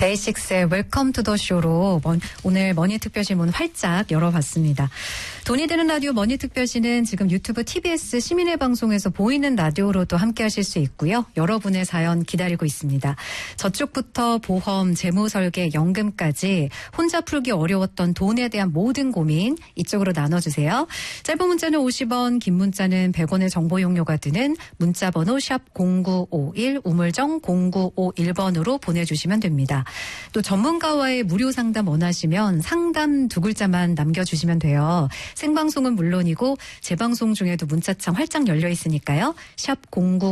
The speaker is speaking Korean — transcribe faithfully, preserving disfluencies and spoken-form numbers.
데이식스의 웰컴 투 더 쇼로 오늘 머니특별시 문 활짝 열어봤습니다. 돈이 되는 라디오 머니특별시는 지금 유튜브 티비에스 시민의 방송에서 보이는 라디오로도 함께하실 수 있고요. 여러분의 사연 기다리고 있습니다. 저축부터 보험, 재무설계, 연금까지 혼자 풀기 어려웠던 돈에 대한 모든 고민 이쪽으로 나눠주세요. 짧은 문자는 오십 원, 긴 문자는 백 원의 정보 용료가 드는 문자번호 샵 공구오일, 우물정 공구오일 번으로 보내주시면 됩니다. 또 전문가와의 무료 상담 원하시면 상담 두 글자만 남겨주시면 돼요. 생방송은 물론이고 재방송 중에도 문자창 활짝 열려 있으니까요. 샵 공구